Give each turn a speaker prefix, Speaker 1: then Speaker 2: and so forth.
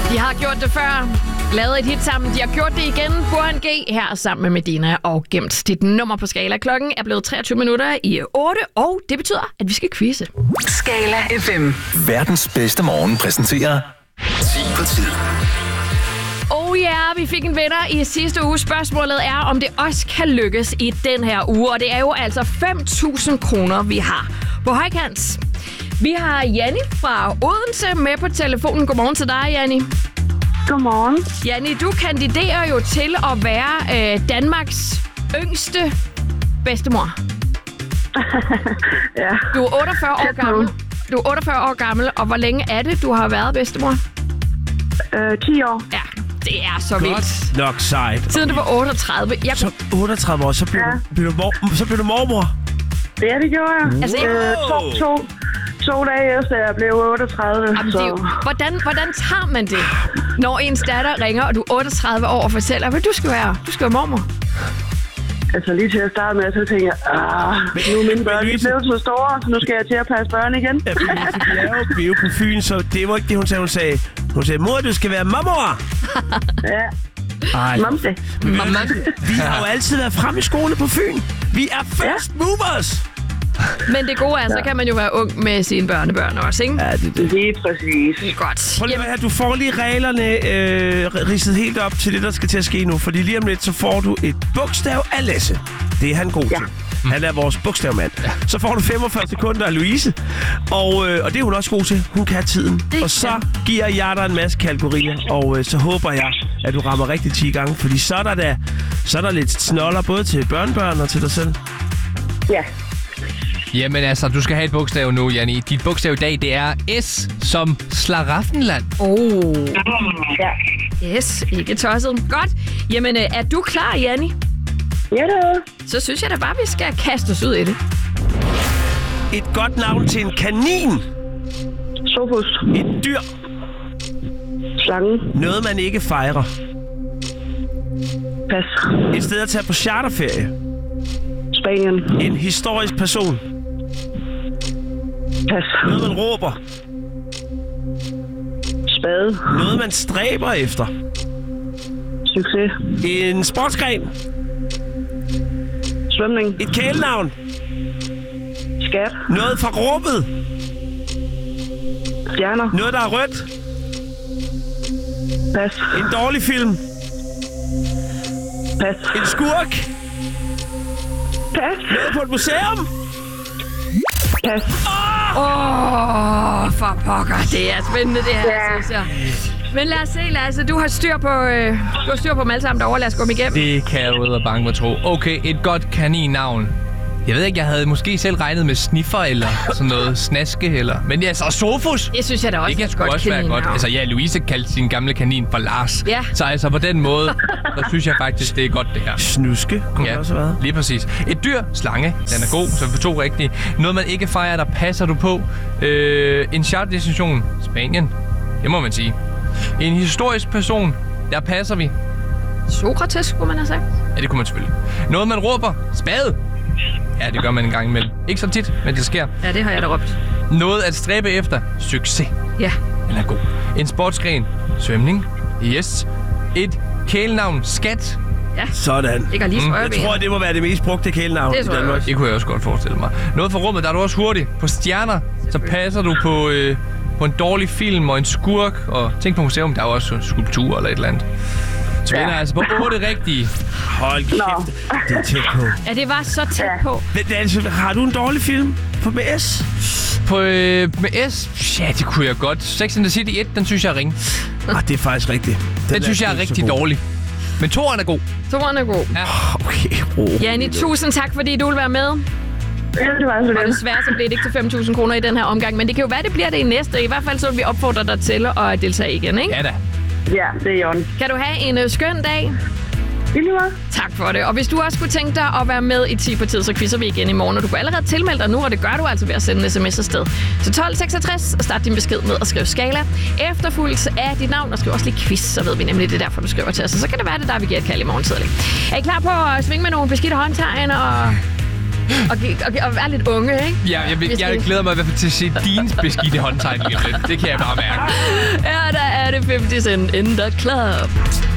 Speaker 1: De har gjort det før. Lavet et hit sammen. De har gjort det igen. Burhan G her sammen med Medina og gemt dit nummer på Skala. Klokken er blevet 23 minutter i 8, og det betyder, at vi skal quizze.
Speaker 2: Skala FM.
Speaker 3: Verdens bedste morgen præsenterer 10 på tid.
Speaker 1: Oh ja, vi fik en vinder i sidste uge. Spørgsmålet er, om det også kan lykkes i den her uge. Og det er jo altså 5.000 kroner, vi har på højkant. Vi har Janni fra Odense med på telefonen. Godmorgen til dig, Janni.
Speaker 4: Godmorgen.
Speaker 1: Janni, du kandiderer jo til at være Danmarks yngste bedstemor.
Speaker 4: Ja.
Speaker 1: Du er 48 år gammel. Du er 48 år gammel, og hvor længe er det, du har været bedstemor?
Speaker 4: 10 år.
Speaker 1: Ja, det er så vildt.
Speaker 5: Godt nok sejt.
Speaker 1: Siden du var 38.
Speaker 5: Så 38 år, så blev du mormor.
Speaker 4: Ja, det gjorde jeg.
Speaker 1: Altså,
Speaker 4: to dage efter jeg blev 38.
Speaker 1: Jamen,
Speaker 4: så.
Speaker 1: det er jo, hvordan tager man det, når ens datter ringer, og du er 38 år og fortæller, hvad du skal være mormor?
Speaker 4: Altså lige til at starte med, så tænker jeg, nu er mine børn blevet så store, så nu skal jeg til at passe børn igen.
Speaker 5: Ja, vi er jo på Fyn, så det var ikke det, hun sagde. Hun sagde, mor, du skal være mormor.
Speaker 4: Ja.
Speaker 5: Ej.
Speaker 4: Mamse.
Speaker 5: Vi har jo altid været fremme i skole på Fyn. Vi er first movers.
Speaker 1: Men det gode er, så kan man jo være ung med sine børnebørn også, ikke?
Speaker 5: Ja, det.
Speaker 4: Lige præcis.
Speaker 1: Godt.
Speaker 5: Prøv lige at høre, du får lige reglerne ridset helt op til det, der skal til at ske nu. Fordi lige om lidt, så får du et bogstav af Lasse. Det er han god til. Han er vores bogstavmand. Ja. Så får du 45 sekunder af Louise. Og det er hun også god til. Hun kan have tiden. Og så giver jeg dig en masse kategorier. Og så håber jeg, at du rammer rigtig 10 gange. Fordi så er der lidt snoller både til børnebørn og til dig selv.
Speaker 4: Ja.
Speaker 6: Jamen altså, du skal have et bogstav nu, Janni. Dit bogstav i dag, det er S som Slaraffenland.
Speaker 4: Ja.
Speaker 1: Yes, ikke tosset. Godt. Jamen, er du klar, Janni?
Speaker 4: Ja, det er.
Speaker 1: Så synes jeg da bare, vi skal kaste os ud i det.
Speaker 5: Et godt navn til en kanin.
Speaker 4: Sofus.
Speaker 5: Et dyr.
Speaker 4: Slangen.
Speaker 5: Noget, man ikke fejrer.
Speaker 4: Pas.
Speaker 5: Et sted at tage på charterferie.
Speaker 4: Spanien.
Speaker 5: En historisk person.
Speaker 4: Pas.
Speaker 5: Noget, man råber.
Speaker 4: Spade.
Speaker 5: Noget, man stræber efter.
Speaker 4: Succes.
Speaker 5: En sportsgren.
Speaker 4: Svømning.
Speaker 5: Et kælenavn.
Speaker 4: Skat.
Speaker 5: Noget fra rummet.
Speaker 4: Stjerner.
Speaker 5: Noget, der er rødt.
Speaker 4: Pas.
Speaker 5: En dårlig film.
Speaker 4: Pas.
Speaker 5: En skurk.
Speaker 4: Pas.
Speaker 5: Noget på et museum.
Speaker 4: Pas.
Speaker 1: For pokker. Det er spændende, det her, synes jeg. Men lad os se, Lasse. Du har styr på dem alle sammen derovre. Lad os gå dem igennem.
Speaker 6: Det kan jeg ud og bange mig tro. Okay, et godt kaninnavn. Jeg ved ikke, jeg havde måske selv regnet med sniffer eller sådan noget snaske eller... Men ja, så Sofus!
Speaker 1: Det synes jeg da også.
Speaker 6: Det kan sgu også være godt. Altså ja, Louise kaldte sin gamle kanin for Lars.
Speaker 1: Ja.
Speaker 6: Så altså på den måde, så synes jeg faktisk, det er godt det her.
Speaker 5: Snuske kunne det også have været.
Speaker 6: Lige præcis. Et dyr, slange, den er god, så vi får 2 rigtige. Noget man ikke fejrer, der passer du på. En chartdestination, Spanien. Det må man sige. En historisk person, der passer vi.
Speaker 1: Sokrates, skulle man have sagt.
Speaker 6: Ja, det kunne man selvfølgelig. Noget man råber, spade. Ja, det gør man en gang imellem. Ikke så tit, men det sker.
Speaker 1: Ja, det har jeg da råbt.
Speaker 6: Noget at stræbe efter, succes.
Speaker 1: Ja.
Speaker 6: Den er god. En sportsgren, svømning. Yes. Et kælenavn, skat.
Speaker 1: Ja.
Speaker 5: Sådan.
Speaker 1: Det kan lige
Speaker 5: Jeg tror, det må være det mest brugte kælenavn i Danmark.
Speaker 6: Det kunne jeg også godt forestille mig. Noget for rummet, der er du også hurtig. På stjerner, så passer du på en dårlig film og en skurk. Og tænk på museum, der er også en skulptur eller et eller andet. Så vinder altså på 8 rigtige.
Speaker 5: Hold kæft, det er tæt på.
Speaker 1: Ja, det var så tæt på.
Speaker 5: Altså, har du en dårlig film med S?
Speaker 6: Med S? Ja, det kunne jeg godt. Sex and the City 1, den synes jeg er ringe.
Speaker 5: Det er faktisk rigtigt.
Speaker 6: Den synes jeg er rigtig dårlig. Men 2'eren er god.
Speaker 1: 2'eren er god.
Speaker 6: Ja.
Speaker 5: Okay.
Speaker 1: Janni, tusind tak, fordi du vil være med.
Speaker 4: Ja, det var altså
Speaker 1: og desværre så bliver det ikke til 5.000 kroner i den her omgang, men det kan jo være, det bliver det i næste. I hvert fald så vil vi opfordre dig til at deltage igen, ikke?
Speaker 6: Ja da.
Speaker 4: Ja, det er Jon.
Speaker 1: Kan du have en skøn dag? Tak for det. Og hvis du også kunne tænke dig at være med i 10 på tid, så quizzer vi igen i morgen. Og du kan allerede tilmelde dig nu, og det gør du altså ved at sende en sms afsted. Så 1266 og start din besked med at skrive Skala. Efterfulgt af dit navn, og skriv også lige quiz, så ved vi nemlig, det er derfor, du skriver til os. Så kan det være, det der, vi giver et kald i morgen tidlig. Er I klar på at svinge med nogle beskidte håndtegn og være lidt unge, ikke?
Speaker 6: Ja, jeg glæder mig i hvert fald til at se dine beskidte håndtegn. Det kan jeg bare mærke.
Speaker 1: Ja, der er det 5 50 Cent in the club.